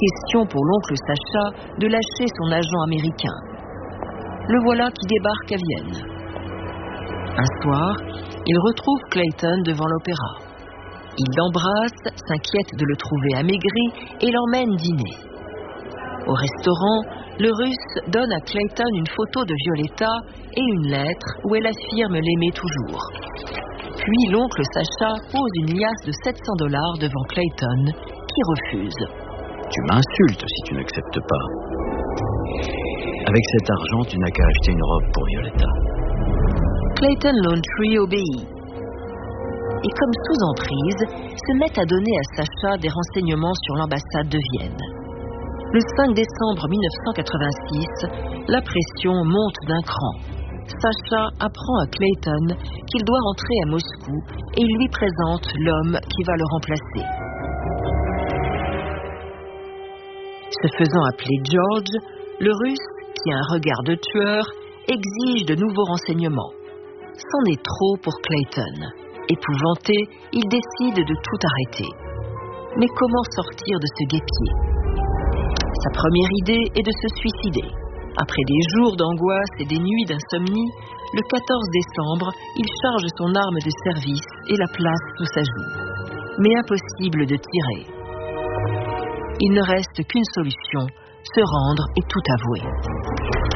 question pour l'oncle Sacha de lâcher son agent américain. Le voilà qui débarque à Vienne. Un soir, il retrouve Clayton devant l'opéra. Il l'embrasse, s'inquiète de le trouver amaigri et l'emmène dîner. Au restaurant, le Russe donne à Clayton une photo de Violetta et une lettre où elle affirme l'aimer toujours. Puis l'oncle Sacha pose une liasse de $700 devant Clayton, qui refuse. Tu m'insultes si tu n'acceptes pas. Avec cet argent, tu n'as qu'à acheter une robe pour Violetta. Clayton Laundrie obéit. Et comme sous emprise, se met à donner à Sacha des renseignements sur l'ambassade de Vienne. Le 5 décembre 1986, la pression monte d'un cran. Sacha apprend à Clayton qu'il doit rentrer à Moscou et il lui présente l'homme qui va le remplacer. Se faisant appeler George, le Russe, qui a un regard de tueur, exige de nouveaux renseignements. C'en est trop pour Clayton. Épouvanté, il décide de tout arrêter. Mais comment sortir de ce guêpier ? Sa première idée est de se suicider. Après des jours d'angoisse et des nuits d'insomnie, le 14 décembre, il charge son arme de service et la place sous sa joue. Mais impossible de tirer. Il ne reste qu'une solution, se rendre et tout avouer.